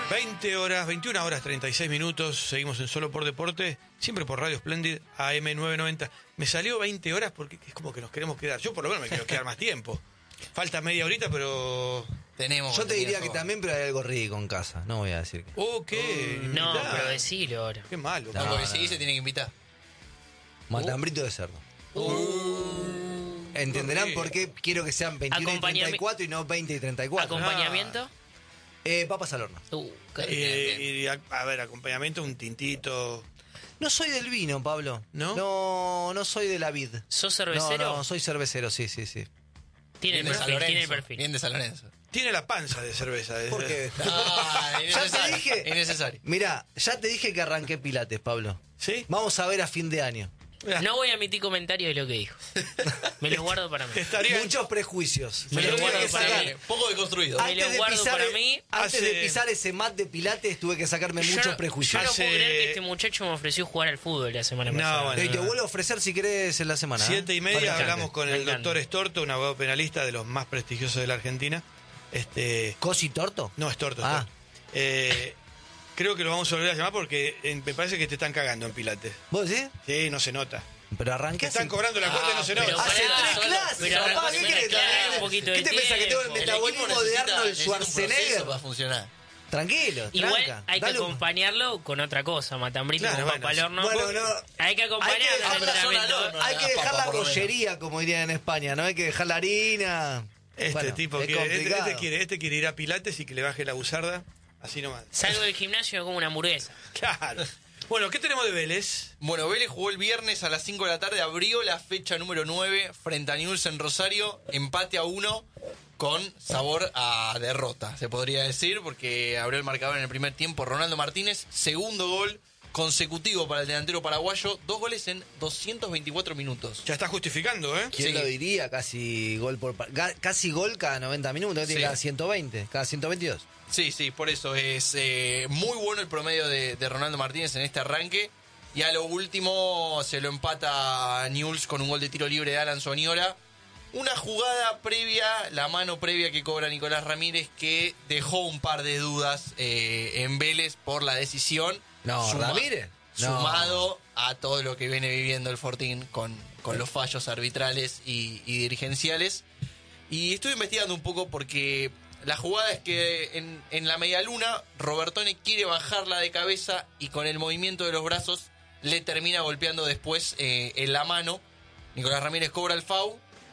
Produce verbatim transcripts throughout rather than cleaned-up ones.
veinte horas, veintiuna horas, treinta y seis minutos. Seguimos en Solo por Deporte, siempre por Radio Splendid, A M novecientos noventa. Me salió veinte horas porque es como que nos queremos quedar. Yo por lo menos me quiero quedar más tiempo. Falta media horita, pero... Tenemos. Yo te diría que también, pero hay algo rico en casa. No voy a decir que... Oh, ¿qué? Uh, no, Invitá. pero decilo ahora. Qué malo. No, No, porque no, si no. se tiene que invitar. Matambrito de cerdo. Entenderán por qué quiero que sean veintiuno y Acompañame- treinta y cuatro y no veinte y treinta y cuatro. ¿Acompañamiento? Eh, papas al horno. Uh, qué rico. Eh, y a, a ver, acompañamiento, un tintito. No soy del vino, Pablo. ¿No? No, no soy de la vid. ¿Sos cervecero? No, no, soy cervecero, sí, sí, sí. Tiene el Bien de San perfil, tiene el Lorenzo. perfil. Bien de San Lorenzo. Tiene la panza de cerveza. es- ¿Por qué? Ah, Ya te innecesario. dije. Innecesario. Mirá, ya te dije que arranqué pilates, Pablo. ¿Sí? Vamos a ver a fin de año. No voy a emitir comentarios de lo que dijo. Me lo guardo para mí. Estaría... Muchos prejuicios. Me Yo lo tuve guardo que para sacar- mí. Poco deconstruido. Ay, Me lo Antes de guardo pisar, para mí. antes Hace- de pisar ese mat de pilates tuve que sacarme Yo muchos no- prejuicios. Yo no Hace- puedo creer que este muchacho me ofreció jugar al fútbol la semana No, pasada. bueno. Y te vuelvo a ofrecer si querés en la semana. ¿eh? Siete y Para media que hablamos cante. con Me el encanta. doctor Estorto, un abogado penalista de los más prestigiosos de la Argentina. Este, ¿Cosi Torto? no, Estorto. Ah. Estorto. Eh, creo que lo vamos a volver a llamar porque eh, me parece que te están cagando en Pilates. ¿Vos decís? Sí, no se nota. Pero Te arranqué están así. cobrando la cuota y no se pero nota. Hace pará, tres solo- clases, pero papá, arrancó- ¿qué mira, querés? claro, un poquito ¿Qué de te pensás que tengo el tiempo. metabolismo de Arnold necesita un proceso Schwarzenegger? para funcionar. Tranquilo, Igual tranca. hay que Dale un- acompañarlo con otra cosa, matambrito Claro, con bueno, papa al horno. bueno, no. Hay que acompañarlo Hay que al dejar la zona entrenamiento. al horno. Hay que la dejar papa, la por lo menos. bollería, como dirían en España, ¿no? Hay que dejar la harina. Este Bueno, tipo es quiere este, complicado. este quiere, este quiere ir a Pilates y que le baje la buzarda. Así nomás. Salgo del gimnasio como una hamburguesa. Claro. Bueno, ¿qué tenemos de Vélez? Bueno, Vélez jugó el viernes a las cinco de la tarde, abrió la fecha número nueve frente a Newell's en Rosario, empate a uno con sabor a derrota, se podría decir, porque abrió el marcador en el primer tiempo Ronaldo Martínez, segundo gol consecutivo para el delantero paraguayo, dos goles en doscientos veinticuatro minutos. Ya está justificando, ¿eh? ¿Quién Sí. lo diría? Casi gol por pa- ga- casi gol cada noventa minutos, tiene Sí. cada ciento veinte, cada ciento veintidós. Sí, sí, por eso es eh, muy bueno el promedio de, de Ronaldo Martínez en este arranque. Y a lo último se lo empata Newell's con un gol de tiro libre de Alan Soniola. Una jugada previa, la mano previa que cobra Nicolás Ramírez, que dejó un par de dudas eh, en Vélez por la decisión. No, Suma- ¿Ramírez? No. Sumado a todo lo que viene viviendo el Fortín con, con los fallos arbitrales y, y dirigenciales. Y estuve investigando un poco porque la jugada es que en, en la media luna Robertone quiere bajarla de cabeza y con el movimiento de los brazos le termina golpeando después eh, en la mano. Nicolás Ramírez cobra el foul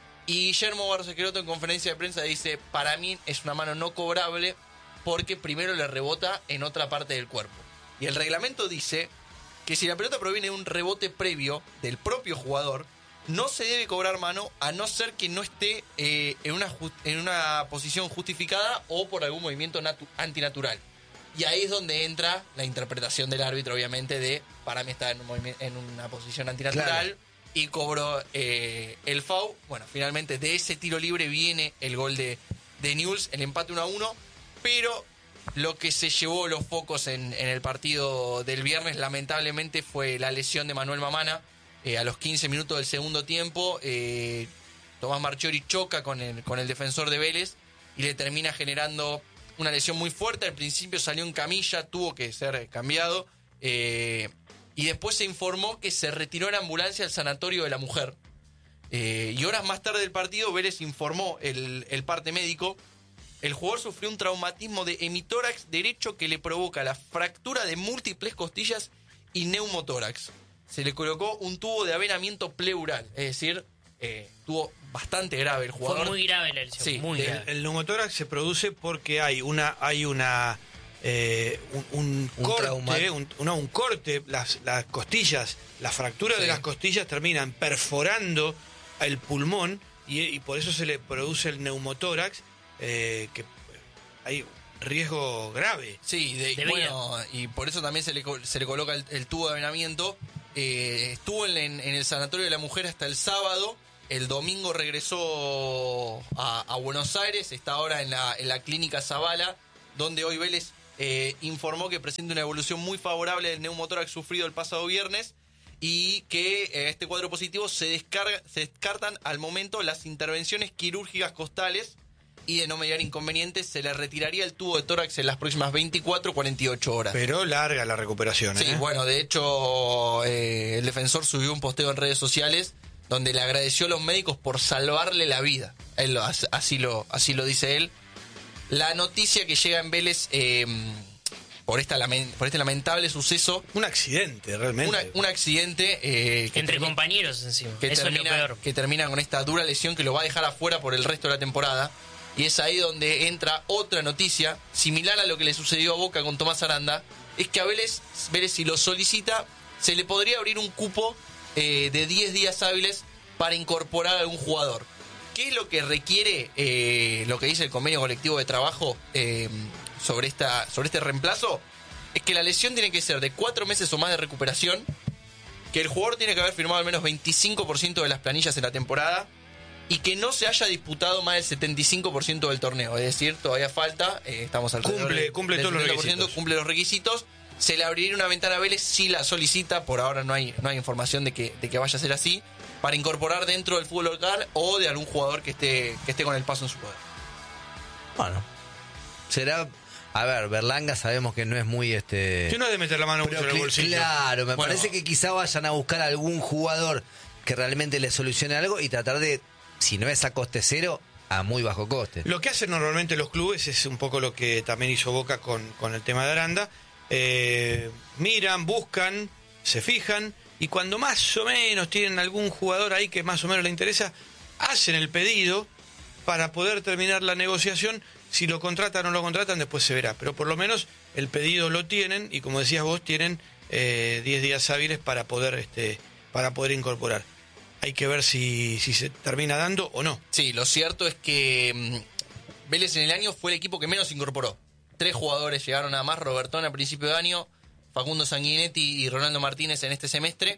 y Guillermo Barcequeroto en conferencia de prensa dice: para mí es una mano no cobrable porque primero le rebota en otra parte del cuerpo. Y el reglamento dice que si la pelota proviene de un rebote previo del propio jugador, no se debe cobrar mano a no ser que no esté eh, en, una ju- en una posición justificada o por algún movimiento natu- antinatural. Y ahí es donde entra la interpretación del árbitro, obviamente, de para mí está en, un movimi- en una posición antinatural Claro. y cobró eh, el foul. Bueno, finalmente de ese tiro libre viene el gol de, de Newell's, el empate uno a uno, pero lo que se llevó los focos en, en el partido del viernes, lamentablemente, fue la lesión de Manuel Mamana. Eh, a los quince minutos del segundo tiempo, eh, Tomás Marchiori choca con el, con el defensor de Vélez y le termina generando una lesión muy fuerte. Al principio salió en camilla, tuvo que ser cambiado. Eh, y después se informó que se retiró en ambulancia al sanatorio de la mujer. Eh, y horas más tarde del partido, Vélez informó el, el parte médico. El jugador sufrió un traumatismo de hemitórax derecho que le provoca la fractura de múltiples costillas y neumotórax. Se le colocó un tubo de avenamiento pleural, es decir, eh, tuvo bastante grave el jugador. Fue muy grave la lesión, Sí, muy El, grave. el neumotórax se produce porque hay una hay una eh, un, un Un corte, trauma. un, no, un corte, las, las costillas, la fractura de Sí. las costillas terminan perforando el pulmón y, y por eso se le produce el neumotórax, eh, que hay riesgo grave. Sí, de- De bueno, y por eso también se le, co- se le coloca el, el tubo de avenamiento. Eh, estuvo en, en- en el sanatorio de la mujer hasta el sábado. El domingo regresó a, a Buenos Aires. Está ahora en la, en la clínica Zavala, donde hoy Vélez eh, informó que presenta una evolución muy favorable del neumotórax sufrido el pasado viernes y que eh, este cuadro positivo se, descarga, se descartan al momento las intervenciones quirúrgicas costales y de no mediar inconvenientes se le retiraría el tubo de tórax en las próximas veinticuatro a cuarenta y ocho horas. Pero larga la recuperación, ¿eh? Sí, bueno, de hecho eh, el defensor subió un posteo en redes sociales donde le agradeció a los médicos por salvarle la vida. Él lo, así, lo, así lo dice él. La noticia que llega en Vélez eh, por, esta, por este lamentable suceso... Un accidente, realmente. Una, un accidente... Eh, que Entre termi- compañeros encima. que Eso termina, es lo peor. que termina con esta dura lesión que lo va a dejar afuera por el resto de la temporada. Y es ahí donde entra otra noticia, similar a lo que le sucedió a Boca con Tomás Aranda, es que a Vélez, Vélez si lo solicita, se le podría abrir un cupo eh, de diez días hábiles para incorporar a algún jugador. ¿Qué es lo que requiere eh, lo que dice el convenio colectivo de trabajo eh, sobre, esta, sobre este reemplazo? Es que la lesión tiene que ser de cuatro meses o más de recuperación, que el jugador tiene que haber firmado al menos veinticinco por ciento de las planillas en la temporada y que no se haya disputado más del setenta y cinco por ciento del torneo. Es decir, todavía falta, eh, estamos alrededor Cumple- del- cumple del todos los setenta por ciento, requisitos. cumple los requisitos. Se le abriría una ventana a Vélez si la solicita. Por ahora no hay, no hay información de que, de que vaya a ser así, para incorporar dentro del fútbol local o de algún jugador que esté, que esté con el paso en su poder. Bueno, será... A ver, Berlanga sabemos que no es muy... este Que no ha de meter la mano mucho pero en el cl- bolsillo. Claro, me Bueno. parece que quizá vayan a buscar algún jugador que realmente le solucione algo y tratar de, si no es a coste cero, a muy bajo coste. Lo que hacen normalmente los clubes es un poco lo que también hizo Boca con, con el tema de Aranda. Eh, miran, buscan, se fijan, y cuando más o menos tienen algún jugador ahí que más o menos le interesa, hacen el pedido para poder terminar la negociación. Si lo contratan o no lo contratan, después se verá. Pero por lo menos el pedido lo tienen, y como decías vos, tienen eh, diez días hábiles para poder, este, para poder incorporar. Hay que ver si, si se termina dando o no. Sí, lo cierto es que mm, Vélez en el año fue el equipo que menos incorporó. Tres jugadores llegaron nada más: Robertón a principio de año, Facundo Sanguinetti y Ronaldo Martínez en este semestre.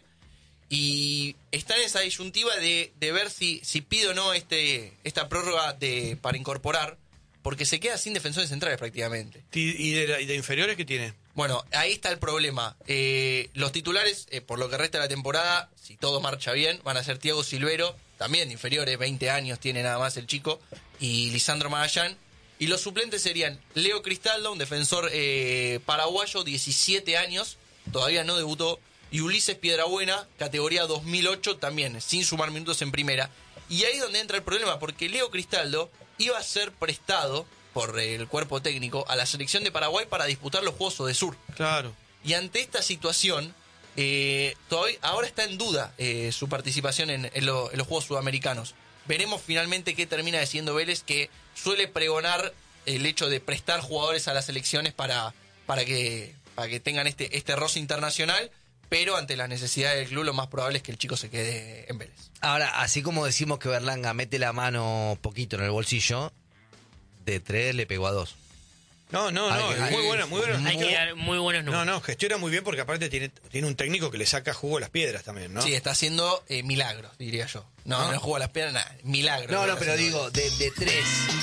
Y está en esa disyuntiva de, de ver si, si pide o no este, esta prórroga de, para incorporar, porque se queda sin defensores centrales prácticamente. ¿Y y de, la- y de inferiores qué tiene? Bueno, ahí está el problema. Eh, los titulares, eh, por lo que resta de la temporada, si todo marcha bien, van a ser Thiago Silvero, también de inferiores, veinte años tiene nada más el chico, y Lisandro Magallán. Y los suplentes serían Leo Cristaldo, un defensor eh, paraguayo, diecisiete años, todavía no debutó, y Ulises Piedrabuena, categoría dos mil ocho, también, sin sumar minutos en primera. Y ahí es donde entra el problema, porque Leo Cristaldo iba a ser prestado por el cuerpo técnico a la selección de Paraguay para disputar los Juegos Odesur. Claro. Y ante esta situación, eh, todavía, ahora está en duda eh, su participación en, en, lo- en los Juegos Sudamericanos. Veremos finalmente qué termina decidiendo Vélez, que suele pregonar el hecho de prestar jugadores a las selecciones para, para, que, para que tengan este, este roce internacional, pero ante las necesidades del club lo más probable es que el chico se quede en Vélez. Ahora, así como decimos que Berlanga mete la mano poquito en el bolsillo, de tres le pegó a dos. No, no, no, Hay que- es muy hay- buena, muy buena. Hay que dar muy buenos No, números. no, gestiona muy bien porque aparte tiene, tiene un técnico que le saca jugo a las piedras también, ¿no? Sí, está haciendo eh, milagros, diría yo. No, no, ¿No? juega las piernas, nada, milagros. No, no, Está pero haciendo digo, de, de tres.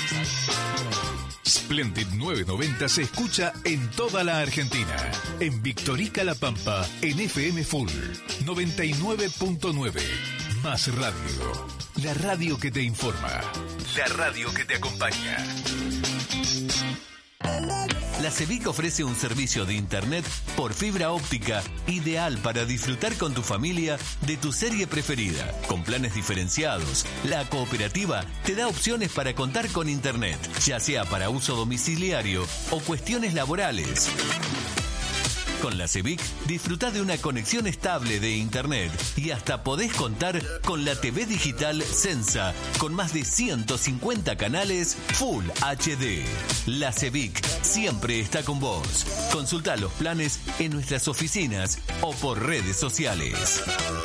Splendid novecientos noventa se escucha en toda la Argentina. En Victorica La Pampa, en F M Full noventa y nueve punto nueve. Más radio. La radio que te informa. La radio que te acompaña. La CEBIC ofrece un servicio de internet por fibra óptica ideal para disfrutar con tu familia de tu serie preferida. Con planes diferenciados, la cooperativa te da opciones para contar con internet, ya sea para uso domiciliario o cuestiones laborales. Con la CEBIC disfrutá de una conexión estable de internet y hasta podés contar con la T V digital Sensa con más de ciento cincuenta canales Full H D. La CEBIC siempre está con vos. Consultá los planes en nuestras oficinas o por redes sociales.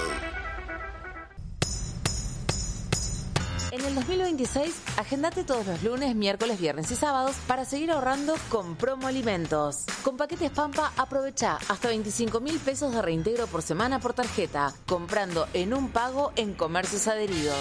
En el dos mil veintiséis, agendate todos los lunes, miércoles, viernes y sábados para seguir ahorrando con Promo Alimentos. Con paquetes Pampa, aprovecha hasta veinticinco mil pesos de reintegro por semana por tarjeta, comprando en un pago en comercios adheridos.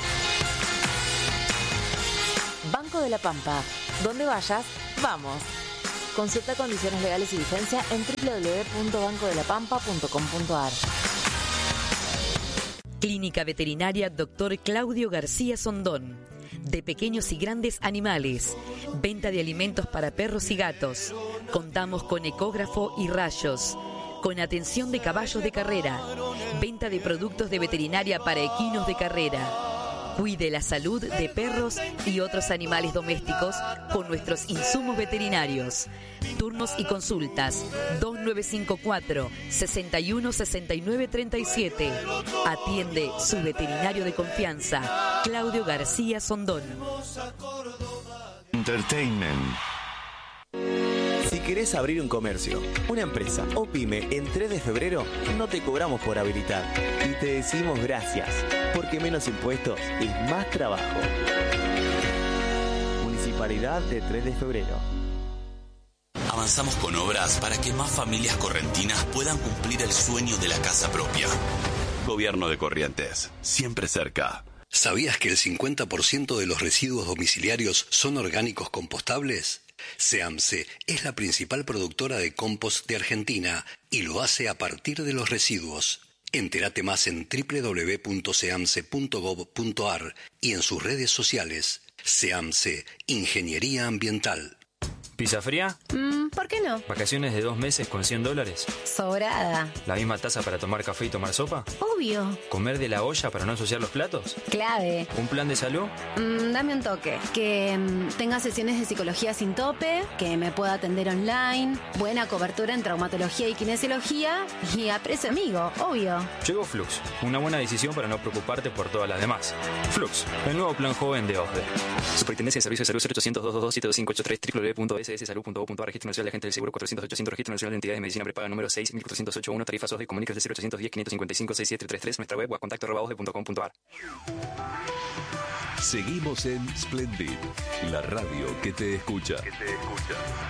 Banco de la Pampa. Donde vayas, vamos. Consulta condiciones legales y vigencia en doble u doble u doble u punto banco de la pampa punto com punto a r. Clínica Veterinaria doctor Claudio García Sondón. de pequeños y grandes animales, venta de alimentos para perros y gatos. Contamos con ecógrafo y rayos, con atención de caballos de carrera, venta de productos de veterinaria para equinos de carrera. Cuide la salud de perros y otros animales domésticos con nuestros insumos veterinarios. Turnos y consultas dos nueve cinco cuatro, seis uno seis nueve tres siete. Atiende su veterinario de confianza, Claudio García Sondón. Entertainment. Si querés abrir un comercio, una empresa o pyme en tres de febrero, no te cobramos por habilitar y te decimos gracias, porque menos impuestos es más trabajo. Municipalidad de tres de febrero. Avanzamos con obras para que más familias correntinas puedan cumplir el sueño de la casa propia. Gobierno de Corrientes, siempre cerca. ¿Sabías que el cincuenta por ciento de los residuos domiciliarios son orgánicos compostables? SEAMSE es la principal productora de compost de Argentina y lo hace a partir de los residuos. Entérate más en doble u doble u doble u punto seamse punto gob punto ar y en sus redes sociales. SEAMSE, Ingeniería Ambiental. ¿Pizza fría? Mm, ¿por qué no? ¿Vacaciones de dos meses con cien dólares? Sobrada. ¿La misma taza para tomar café y tomar sopa? Obvio. ¿Comer de la olla para no ensuciar los platos? Clave. ¿Un plan de salud? Mm, dame un toque. Que mm, tenga sesiones de psicología sin tope, que me pueda atender online, buena cobertura en traumatología y kinesiología y a precio amigo, obvio. Llegó Flux, una buena decisión para no preocuparte por todas las demás. Flux, el nuevo plan joven de O S D E. Superintendencia de Servicios de Salud cero ochocientos, doscientos veintidós, siete dos cinco ocho tres, doble u doble u doble u punto s s salud punto gov punto ar. Registro Nacional de Agentes del Seguro cuatrocientos ochocientos. Registro Nacional de Entidades de Medicina Prepaga número seis mil cuatrocientos ochenta y uno. Tarifas O S D E. Comuníquese de cero ochocientos diez, quinientos cincuenta y cinco, sesenta y siete treinta y tres. Nuestra web o a contacto arroba o s d e punto com punto ar. Seguimos en Splendid, la radio que te escucha. Que te escucha.